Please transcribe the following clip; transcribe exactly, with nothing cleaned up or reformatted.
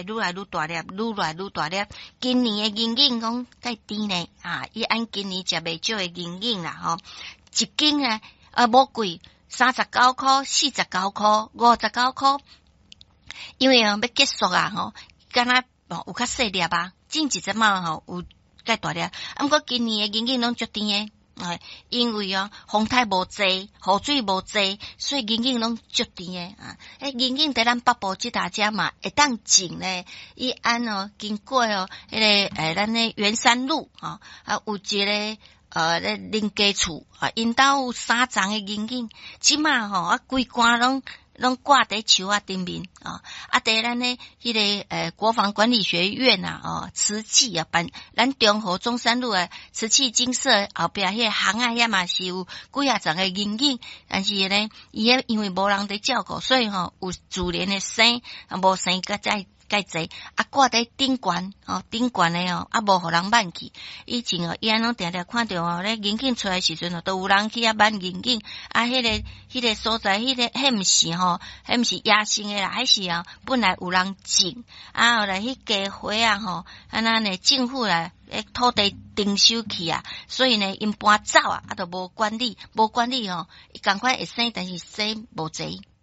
愈来愈大粒，愈来愈大粒。今年的银杏讲介甜呢，啊，伊按今年食袂少的银杏啦，吼，一斤啊，呃，无贵，三十九箍、四十九箍、五十九箍。因为啊，要结束啊，吼，敢若有较细粒啊，前一阵嘛吼有介大粒，啊，毋过今年的银杏拢足甜诶，哎，因为啊，风台无济，雨水无济，所以银杏拢足甜诶啊。诶，银杏在咱北部即搭遮嘛，会当种咧，伊按哦，经过哦，迄、那个诶，咱诶圆山路啊，啊，有一个呃咧林家厝啊，因兜有三丛诶银杏，即马吼啊，规罐拢。拢挂在树啊顶面啊，啊！伫咱呢迄个诶国防管理学院啊，哦，瓷器啊，办咱中和中山路诶瓷器金色后壁迄个行啊，遐嘛是有几啊丛诶银杏，但是呢，伊迄因为无人伫照顾，所以吼、哦、有自然诶生，啊无生个再。介济啊，挂在顶悬哦，顶悬诶哦，啊无互人挽去。以前哦，伊安拢定定看到哦，咧银杏出来时阵哦，都有人去遐挽银杏。啊，迄、那个迄、那个所在，迄、那个迄毋是吼，迄毋是野生诶啦，迄是啊，本来有人种啊，后来迄家伙啊吼，啊那呢政府来诶土地征收去啊，所以呢因搬走啊，啊都无管理，无管理吼，伊赶快会生，但是生无济。